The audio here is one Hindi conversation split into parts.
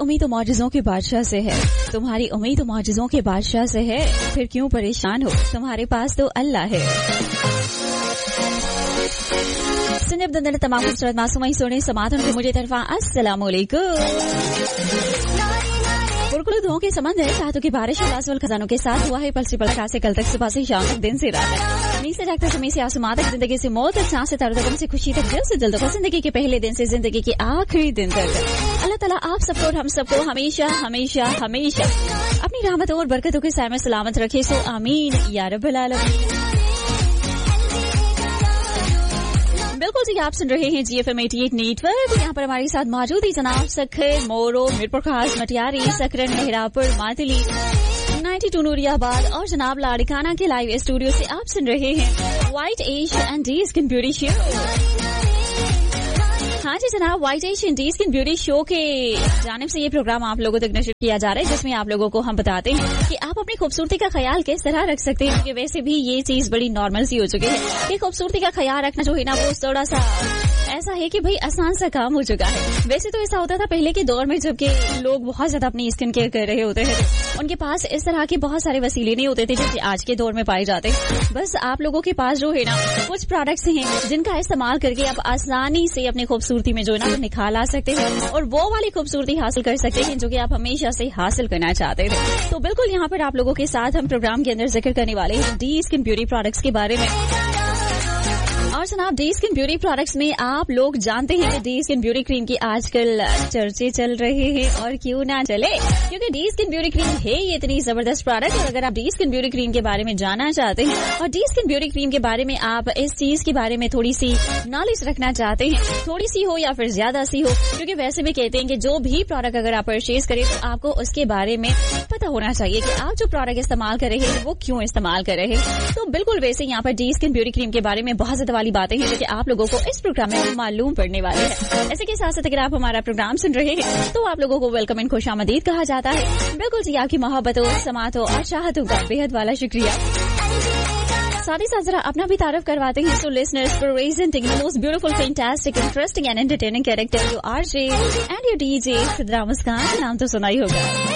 उम्मीद तो मौजज़ों के बादशाह से है, तुम्हारी उम्मीद तो मौजज़ों के बादशाह से है, फिर क्यों परेशान हो, तुम्हारे पास तो अल्लाह है। सुनिए अब तमाम खूबसूरत मासूमाई सोने समातन के मुझे तरफा अस्सलाम वालेकुम। पुरकुल दुआओं के संबंध है, रातों की बारिश और लाजवाल खजानों के साथ हुआ है पल से पल से कल तक, सुबह से शाम तक, दिन से रात तक, नींद से जागते समय से आसमां तक, जिंदगी से मौत तक, सांस से तरदम से खुशी तक, दिल से दिल तक, जिंदगी के पहले दिन से जिंदगी के आखिरी दिन तक। अल्लाह ताला आप सबको और हम सबको हमेशा हमेशा हमेशा अपनी रहमतों और बरकतों के साए में सलामत रखे, सो आमीन या रब्बल आलमीन। बिल्कुल जी, आप सुन रहे हैं GFM 88 नेटवर्क। यहाँ पर हमारे साथ मौजूद ही जनाब सखर, मोरो, मीरपुर खास, मटियारी, सकरन, मेहरापुर, मातली, 92 नूरियाबाद और जनाब लाड़काना के लाइव स्टूडियो से आप सुन रहे हैं white ash and D skin beauty show. हाँ जी जनाब, white ash and D skin beauty show के जानिब से ये प्रोग्राम आप लोगों तक नशर किया जा रहा है, जिसमें आप लोगों को हम बताते हैं कि आप अपनी खूबसूरती का ख्याल किस तरह रख सकते हैं, क्योंकि वैसे भी ये चीज बड़ी नॉर्मल सी हो चुकी है कि खूबसूरती का ख्याल रखना जो है ना, वो थोड़ा सा ऐसा है कि भाई आसान सा काम हो चुका है। वैसे तो ऐसा होता था पहले के दौर में, जबकि लोग बहुत ज्यादा अपनी स्किन केयर कर रहे होते हैं, उनके पास इस तरह के बहुत सारे वसीले नहीं होते थे जैसे आज के दौर में पाए जाते हैं। बस आप लोगों के पास जो है ना कुछ प्रोडक्ट्स हैं जिनका इस्तेमाल करके आप आसानी से अपनी खूबसूरती में जो है ना निखार ला सकते हैं और वो वाली खूबसूरती हासिल कर सकते हैं जो कि आप हमेशा से हासिल करना चाहते थे। तो बिल्कुल यहाँ पर आप लोगों के साथ हम प्रोग्राम के अंदर जिक्र करने वाले हैं डी स्किन ब्यूटी प्रोडक्ट्स के बारे में। और जनाब, डी स्किन ब्यूटी प्रोडक्ट्स में आप लोग जानते हैं कि डी स्किन ब्यूटी क्रीम की आजकल चर्चे चल रहे हैं, और क्यों ना चले, क्योंकि डी स्किन ब्यूटी क्रीम है ये इतनी जबरदस्त प्रोडक्ट। और अगर आप डी स्किन ब्यूटी क्रीम के बारे में जानना चाहते हैं और डी स्किन ब्यूटी क्रीम के बारे में आप इस चीज के बारे में थोड़ी सी नॉलेज रखना चाहते हैं, थोड़ी सी हो या फिर ज्यादा सी हो, क्योंकि वैसे भी कहते हैं कि जो भी प्रोडक्ट अगर आप परचेज करें तो आपको उसके बारे में पता होना चाहिए कि आप जो प्रोडक्ट इस्तेमाल कर रहे हैं वो क्यों इस्तेमाल कर रहे हैं। तो बिल्कुल वैसे यहाँ पर डी स्किन ब्यूटी क्रीम के बारे में बहुत ज्यादा वाली बातें हैं जो कि आप लोगों को इस प्रोग्राम में मालूम पड़ने वाले हैं। ऐसे के साथ साथ अगर आप हमारा प्रोग्राम सुन रहे हैं तो आप लोगों को वेलकम एंड खुशामदीद कहा जाता है। बिल्कुल जी, आपकी मोहब्बतों, समातों और चाहतों का बेहद वाला शुक्रिया। साथ ही साथ जरा अपना भी तारीफ करवाते हैं। So listeners, presenting the most beautiful, fantastic, interesting and entertaining character, your RJ and your DJ Sidra मुस्कान। नाम तो सुना ही होगा।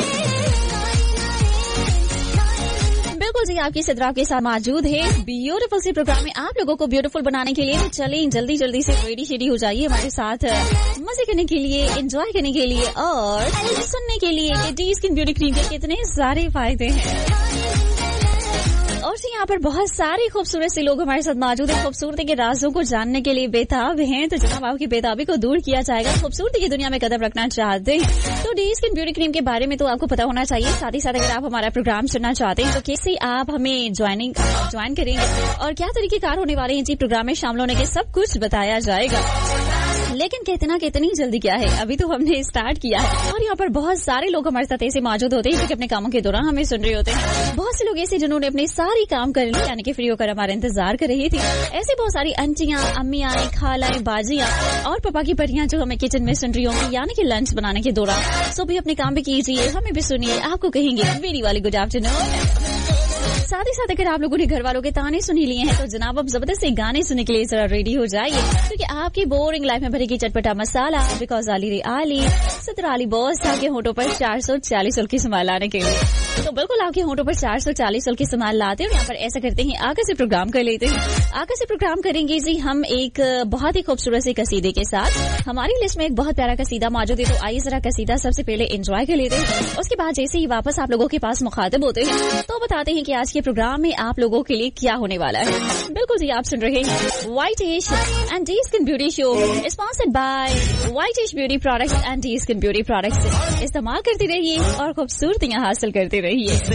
बिल्कुल जी, आपकी सिद्रा के साथ मौजूद है ब्यूटीफुल सी प्रोग्राम में आप लोगों को ब्यूटीफुल बनाने के लिए। चलें जल्दी जल्दी से रेडी शेडी हो जाइए हमारे साथ मजे करने के लिए, एंजॉय करने के लिए और सुनने के लिए कि डी स्किन ब्यूटी क्रीम के कितने सारे फायदे हैं। और यहाँ पर बहुत सारे खूबसूरत से लोग हमारे साथ मौजूद हैं, खूबसूरती के राजों को जानने के लिए बेताब हैं। तो जनाब, आपकी बेताबी को दूर किया जाएगा। खूबसूरती की दुनिया में कदम रखना चाहते हैं तो डी स्किन ब्यूटी क्रीम के बारे में तो आपको पता होना चाहिए। साथ ही साथ अगर आप हमारा प्रोग्राम सुनना चाहते हैं तो कैसे आप हमें ज्वाइन करेंगे और क्या तरीके कार होने वाले हैं जी प्रोग्राम में शामिल होने के, सब कुछ बताया जाएगा। लेकिन कितनी जल्दी क्या है, अभी तो हमने स्टार्ट किया है। और यहाँ पर बहुत सारे लोग हमारे साथ ऐसे मौजूद होते हैं जो अपने कामों के दौरान हमें सुन रहे होते हैं। बहुत से लोग ऐसे जिन्होंने अपने सारी काम कर ली, यानी कि फ्री होकर हमारा इंतजार कर रही थी। ऐसे बहुत सारी आंटियां, अम्मियां, खालाएं, बाजियां और पापा की परियां जो हमें किचन में सुन रही होंगी, यानी कि लंच बनाने के दौरान। सो भी अपने काम भी कीजिए, हमें भी सुनिए, आपको कहेंगे वेरी वाली गुड आफ्टरनून। साथ ही साथ अगर आप लोगों ने घर वालों के ताने सुन ही लिए हैं तो जनाब अब जबरदस्ती गाने सुनने के लिए जरा रेडी हो जाइए, क्योंकि आपकी बोरिंग लाइफ में भरेगी चटपटा मसाला। बिकॉज आली सदर अली बॉस के होठों पर 440 की संभाल लाने के लिए। तो बिल्कुल आपके होठों पर 440 की संभाल लाते हैं। यहाँ पर ऐसा करते हैं, आगे से प्रोग्राम कर लेते हैं। आगे से प्रोग्राम करेंगे जी हम एक बहुत ही खूबसूरत से कसीदे के साथ। हमारी लिस्ट में एक बहुत प्यारा कसीदा मौजूद है, तो आइए जरा कसीदा सबसे पहले एंजॉय कर लेते हैं। उसके बाद जैसे ही वापस आप लोगों के पास मुखातिब होते हैं तो बताते हैं कि आज के प्रोग्राम में आप लोगों के लिए क्या होने वाला है। बिल्कुल जी, आप सुन रहे हैं white ash and D skin beauty show, sponsored by white ash beauty products and D skin beauty products. इस्तेमाल करते रहिए और खूबसूरतियां हासिल करते रहिए।